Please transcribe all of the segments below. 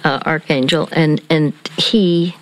archangel, and he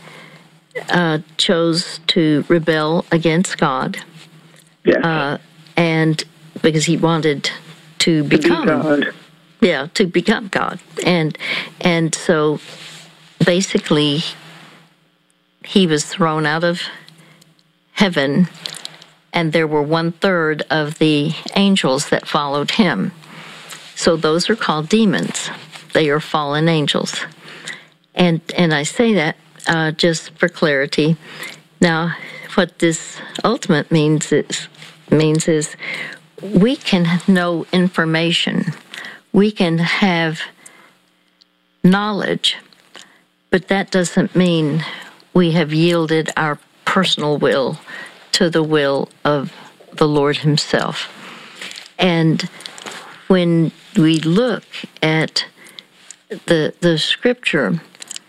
chose to rebel against God. Yes. And because he wanted to become God. Yeah, to become God. And so basically he was thrown out of heaven, and there were 1/3 of the angels that followed him. So those are called demons. They are fallen angels. And I say that just for clarity. Now, what this ultimate means is we can know information. We can have knowledge, but that doesn't mean we have yielded our personal will to the will of the Lord himself. And when we look at the scripture,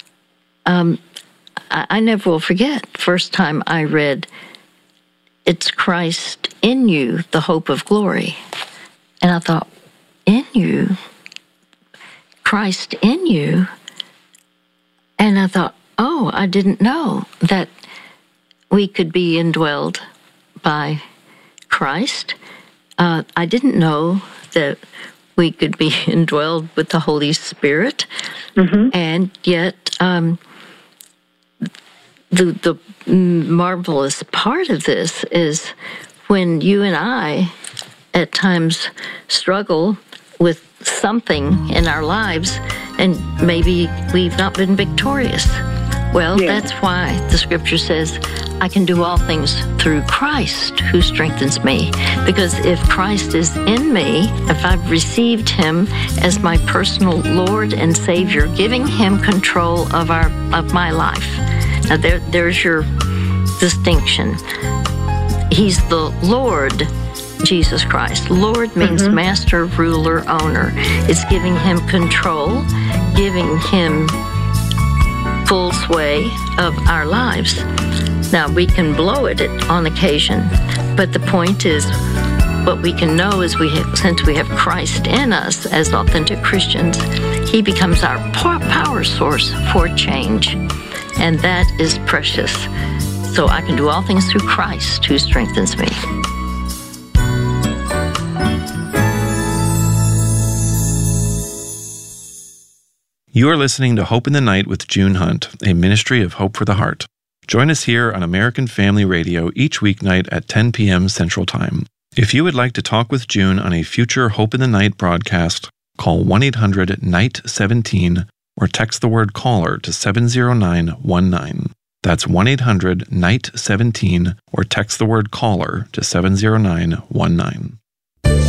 I never will forget, first time I read, it's Christ in you, the hope of glory. And I thought, in you? Christ in you? And I thought, oh, I didn't know that we could be indwelled by Christ. I didn't know that we could be indwelled with the Holy Spirit. Mm-hmm. And yet, the marvelous part of this is when you and I at times struggle with something in our lives and maybe we've not been victorious. Well, That's why the scripture says, I can do all things through Christ who strengthens me. Because if Christ is in me, if I've received him as my personal Lord and Savior, giving him control of my life. Now there's your distinction. He's the Lord Jesus Christ. Lord means master, ruler, owner. It's giving him control, giving him full sway of our lives. Now, we can blow it on occasion, but the point is, what we can know is since we have Christ in us as authentic Christians, he becomes our power source for change, and that is precious. So I can do all things through Christ who strengthens me. You are listening to Hope in the Night with June Hunt, a ministry of Hope for the Heart. Join us here on American Family Radio each weeknight at 10 p.m. Central Time. If you would like to talk with June on a future Hope in the Night broadcast, call 1-800-NIGHT-17 or text the word CALLER to 70919. That's 1-800-NIGHT-17 or text the word CALLER to 70919.